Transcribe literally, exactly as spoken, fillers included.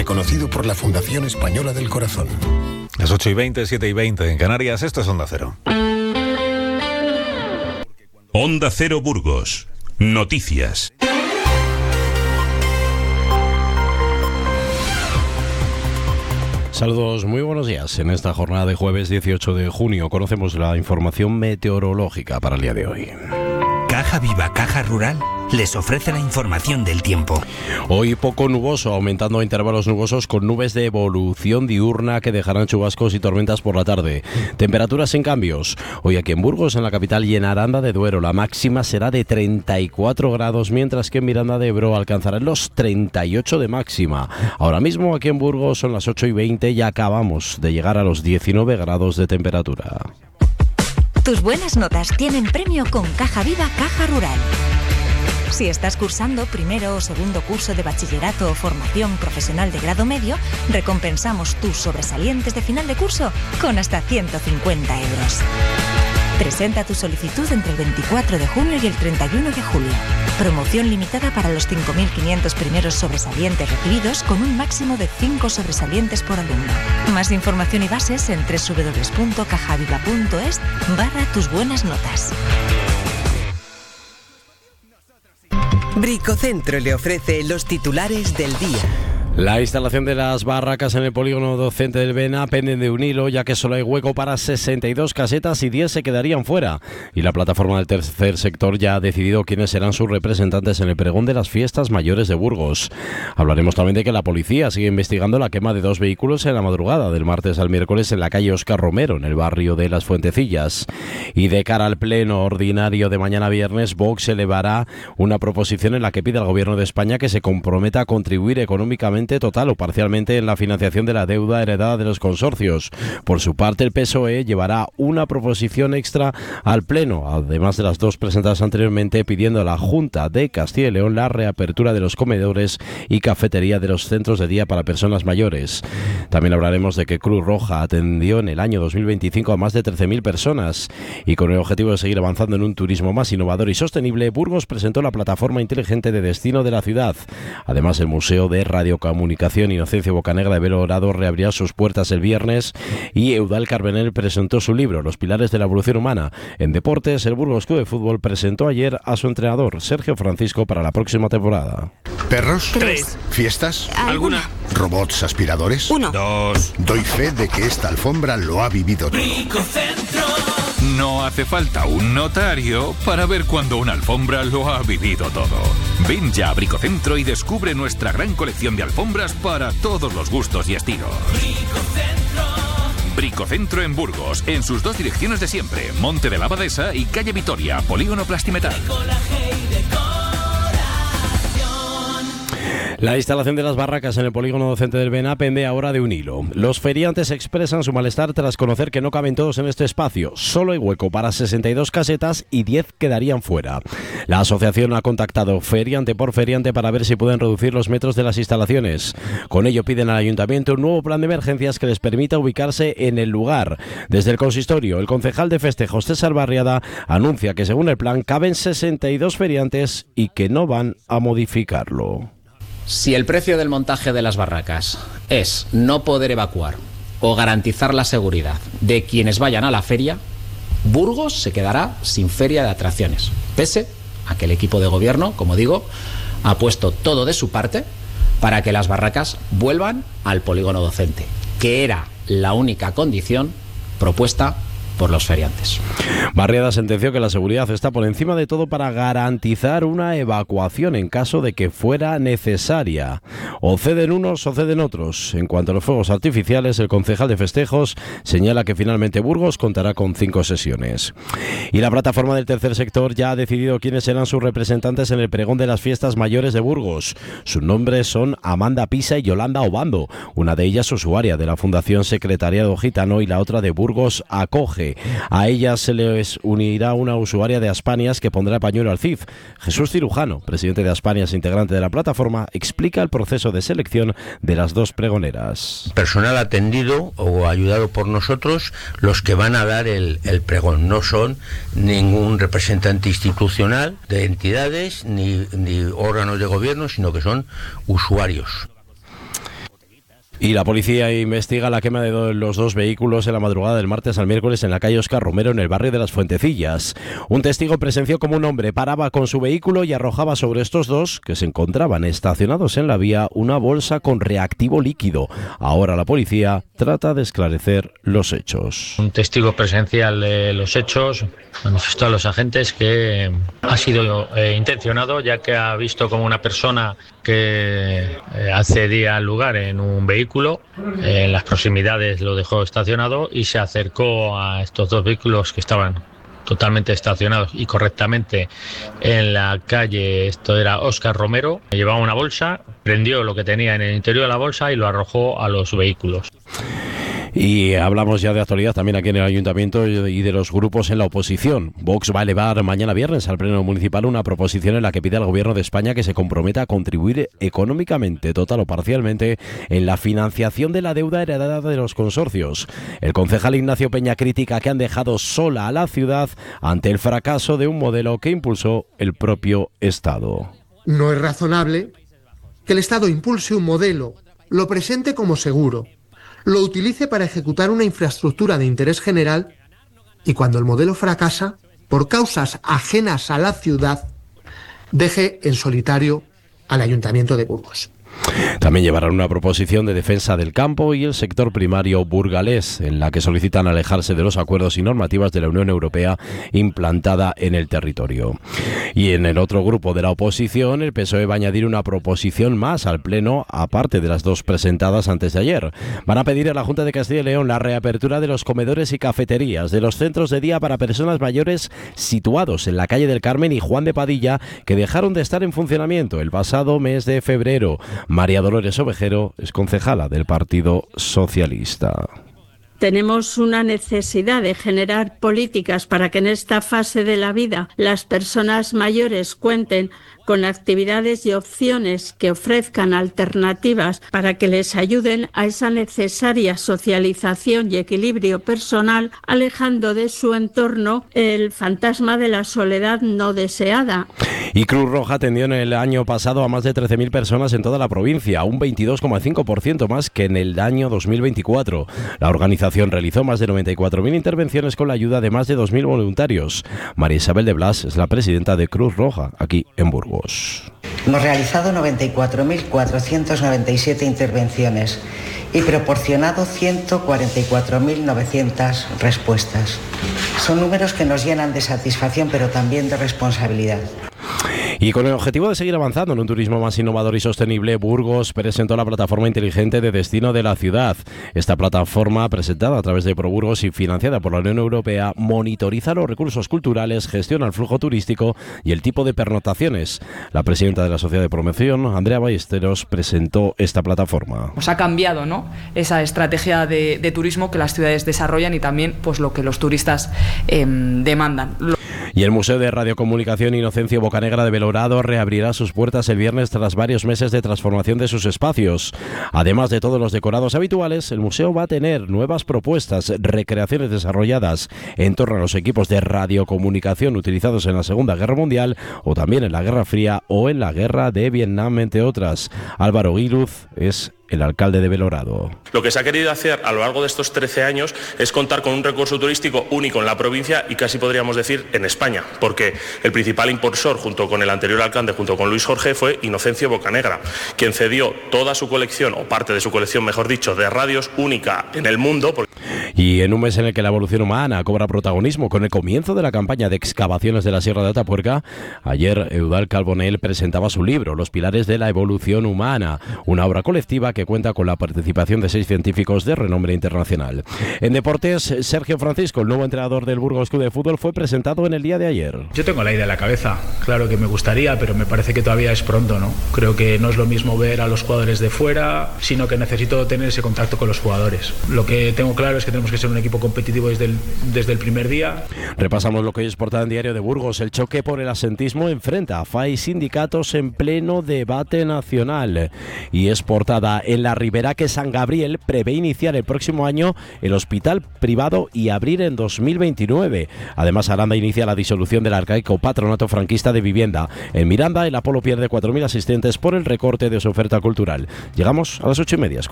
reconocido por la Fundación Española del Corazón. Las ocho y veinte, siete y veinte en Canarias, esto es Onda Cero. Onda Cero Burgos. Noticias. Saludos, muy buenos días. En esta jornada de jueves dieciocho de junio conocemos la información meteorológica para el día de hoy. Caja Viva, Caja Rural, les ofrece la información del tiempo. Hoy poco nuboso, aumentando a intervalos nubosos con nubes de evolución diurna que dejarán chubascos y tormentas por la tarde. Temperaturas sin cambios. Hoy aquí en Burgos, en la capital, y en Aranda de Duero, la máxima será de treinta y cuatro grados, mientras que en Miranda de Ebro alcanzarán los treinta y ocho de máxima. Ahora mismo aquí en Burgos son las ocho y veinte y acabamos de llegar a los diecinueve grados de temperatura. Tus buenas notas tienen premio con Caja Viva, Caja Rural. Si estás cursando primero o segundo curso de bachillerato o formación profesional de grado medio, recompensamos tus sobresalientes de final de curso con hasta ciento cincuenta euros. Presenta tu solicitud entre el veinticuatro de junio y el treinta y uno de julio. Promoción limitada para los cinco mil quinientos primeros sobresalientes recibidos, con un máximo de cinco sobresalientes por alumno. Más información y bases en doble u doble u doble u punto cajaviva punto es barra tus buenas notas. Bricocentro le ofrece los titulares del día. La instalación de las barracas en el polígono docente del Bena pende de un hilo, ya que solo hay hueco para sesenta y dos casetas y diez se quedarían fuera. Y la plataforma del tercer sector ya ha decidido quiénes serán sus representantes en el pregón de las fiestas mayores de Burgos. Hablaremos también de que la policía sigue investigando la quema de dos vehículos en la madrugada del martes al miércoles en la calle Óscar Romero, en el barrio de Las Fuentecillas. Y de cara al pleno ordinario de mañana viernes, Vox elevará una proposición en la que pide al Gobierno de España que se comprometa a contribuir económicamente total o parcialmente en la financiación de la deuda heredada de los consorcios. Por su parte, el P S O E llevará una proposición extra al Pleno, además de las dos presentadas anteriormente, pidiendo a la Junta de Castilla y León la reapertura de los comedores y cafetería de los centros de día para personas mayores. También hablaremos de que Cruz Roja atendió en el año dos mil veinticinco a más de trece mil personas, y con el objetivo de seguir avanzando en un turismo más innovador y sostenible, Burgos presentó la plataforma inteligente de destino de la ciudad. Además, el Museo de Radiocomunicación Comunicación Inocencio Bocanegra de Belorado reabrirá sus puertas el viernes, y Eudal Carbenel presentó su libro Los pilares de la evolución humana. En deportes, el Burgos Club de Fútbol presentó ayer a su entrenador, Sergio Francisco, para la próxima temporada. ¿Perros? Tres. ¿Fiestas? ¿Alguna? ¿Robots aspiradores? Uno. Dos. Doy fe de que esta alfombra lo ha vivido todo. Bricocentro. No hace falta un notario para ver cuando una alfombra lo ha vivido todo. Ven ya a Bricocentro y descubre nuestra gran colección de alfombras para todos los gustos y estilos. Bricocentro. Bricocentro en Burgos, en sus dos direcciones de siempre, Monte de la Abadesa y Calle Vitoria, Polígono Plastimetal. La instalación de las barracas en el polígono docente del Bena pende ahora de un hilo. Los feriantes expresan su malestar tras conocer que no caben todos en este espacio. Solo hay hueco para sesenta y dos casetas y diez quedarían fuera. La asociación ha contactado feriante por feriante para ver si pueden reducir los metros de las instalaciones. Con ello piden al ayuntamiento un nuevo plan de emergencias que les permita ubicarse en el lugar. Desde el consistorio, el concejal de festejos César Barriada anuncia que según el plan caben sesenta y dos feriantes y que no van a modificarlo. Si el precio del montaje de las barracas es no poder evacuar o garantizar la seguridad de quienes vayan a la feria, Burgos se quedará sin feria de atracciones, pese a que el equipo de gobierno, como digo, ha puesto todo de su parte para que las barracas vuelvan al polígono docente, que era la única condición propuesta por los feriantes. Barriada sentenció que la seguridad está por encima de todo para garantizar una evacuación en caso de que fuera necesaria. O ceden unos o ceden otros. En cuanto a los fuegos artificiales, el concejal de festejos señala que finalmente Burgos contará con cinco sesiones. Y la plataforma del tercer sector ya ha decidido quiénes serán sus representantes en el pregón de las fiestas mayores de Burgos. Sus nombres son Amanda Pisa y Yolanda Obando, una de ellas usuaria de la Fundación Secretariado Gitano y la otra de Burgos Acoge. A ellas se les unirá una usuaria de Aspanias que pondrá pañuelo al C I F. Jesús Cirujano, presidente de Aspanias, integrante de la plataforma, explica el proceso de selección de las dos pregoneras. Personal atendido o ayudado por nosotros, los que van a dar el, el pregón. No son ningún representante institucional de entidades ni, ni órganos de gobierno, sino que son usuarios. Y la policía investiga la quema de do- los dos vehículos en la madrugada del martes al miércoles en la calle Óscar Romero, en el barrio de Las Fuentecillas. Un testigo presenció como un hombre paraba con su vehículo y arrojaba sobre estos dos, que se encontraban estacionados en la vía, una bolsa con reactivo líquido. Ahora la policía trata de esclarecer los hechos. Un testigo presencial de los hechos manifestó a los agentes que ha sido eh, intencionado, ya que ha visto como una persona que eh, accedía al lugar en un vehículo, eh, en las proximidades lo dejó estacionado y se acercó a estos dos vehículos que estaban totalmente estacionados y correctamente en la calle, esto era Óscar Romero. Llevaba una bolsa, prendió lo que tenía en el interior de la bolsa y lo arrojó a los vehículos. Y hablamos ya de actualidad también aquí en el Ayuntamiento y de los grupos en la oposición. Vox va a elevar mañana viernes al Pleno Municipal una proposición en la que pide al Gobierno de España que se comprometa a contribuir económicamente, total o parcialmente, en la financiación de la deuda heredada de los consorcios. El concejal Ignacio Peña critica que han dejado sola a la ciudad ante el fracaso de un modelo que impulsó el propio Estado. No es razonable que el Estado impulse un modelo, lo presente como seguro, lo utilice para ejecutar una infraestructura de interés general y cuando el modelo fracasa, por causas ajenas a la ciudad, deje en solitario al Ayuntamiento de Burgos. También llevarán una proposición de defensa del campo y el sector primario burgalés, en la que solicitan alejarse de los acuerdos y normativas de la Unión Europea implantada en el territorio. Y en el otro grupo de la oposición, el P S O E va a añadir una proposición más al Pleno, aparte de las dos presentadas antes de ayer. Van a pedir a la Junta de Castilla y León la reapertura de los comedores y cafeterías de los centros de día para personas mayores situados en la calle del Carmen y Juan de Padilla, que dejaron de estar en funcionamiento el pasado mes de febrero. María Dolores Ovejero es concejala del Partido Socialista. Tenemos una necesidad de generar políticas para que en esta fase de la vida las personas mayores cuenten con actividades y opciones que ofrezcan alternativas para que les ayuden a esa necesaria socialización y equilibrio personal, alejando de su entorno el fantasma de la soledad no deseada. Y Cruz Roja atendió en el año pasado a más de trece mil personas en toda la provincia, un veintidós coma cinco por ciento más que en el año dos mil veinticuatro. La organización realizó más de noventa y cuatro mil intervenciones con la ayuda de más de dos mil voluntarios. María Isabel de Blas es la presidenta de Cruz Roja, aquí en Burgos. Hemos realizado noventa y cuatro mil cuatrocientas noventa y siete intervenciones y proporcionado ciento cuarenta y cuatro mil novecientas respuestas. Son números que nos llenan de satisfacción, pero también de responsabilidad. Y con el objetivo de seguir avanzando en un turismo más innovador y sostenible, Burgos presentó la plataforma inteligente de destino de la ciudad. Esta plataforma, presentada a través de ProBurgos y financiada por la Unión Europea, monitoriza los recursos culturales, gestiona el flujo turístico y el tipo de pernoctaciones. La presidenta de la Sociedad de Promoción, Andrea Ballesteros, presentó esta plataforma. Pues ha cambiado, ¿no?, esa estrategia de, de turismo que las ciudades desarrollan y también pues lo que los turistas eh, demandan. Y el Museo de Radiocomunicación Inocencio Bocanegra de Belorado reabrirá sus puertas el viernes tras varios meses de transformación de sus espacios. Además de todos los decorados habituales, el museo va a tener nuevas propuestas, recreaciones desarrolladas en torno a los equipos de radiocomunicación utilizados en la Segunda Guerra Mundial o también en la Guerra Fría o en la Guerra de Vietnam, entre otras. Álvaro Guiluz es el alcalde de Belorado. Lo que se ha querido hacer a lo largo de estos trece años es contar con un recurso turístico único en la provincia y casi podríamos decir en España, porque el principal impulsor junto con el anterior alcalde, junto con Luis Jorge, fue Inocencio Bocanegra, quien cedió toda su colección, o parte de su colección mejor dicho, de radios única en el mundo. Y en un mes en el que la evolución humana cobra protagonismo con el comienzo de la campaña de excavaciones de la Sierra de Atapuerca, ayer Eudal Calbonel presentaba su libro Los pilares de la evolución humana, una obra colectiva que cuenta con la participación de seis científicos de renombre internacional. En deportes, Sergio Francisco, el nuevo entrenador del Burgos Club de Fútbol, fue presentado en el día de ayer. Yo tengo la idea en la cabeza, claro que me gustaría, pero me parece que todavía es pronto, ¿no? Creo que no es lo mismo ver a los jugadores de fuera, sino que necesito tener ese contacto con los jugadores. Lo que tengo claro es que tenemos que ser un equipo competitivo desde el, desde el primer día. Repasamos lo que hoy es portada en Diario de Burgos. El choque por el asentismo enfrenta a F A y sindicatos en pleno debate nacional. Y es portada en la Ribera que San Gabriel prevé iniciar el próximo año el hospital privado y abrir en dos mil veintinueve. Además, Aranda inicia la disolución del arcaico patronato franquista de vivienda. En Miranda, el Apolo pierde cuatro mil asistentes por el recorte de su oferta cultural. Llegamos a las ocho y media.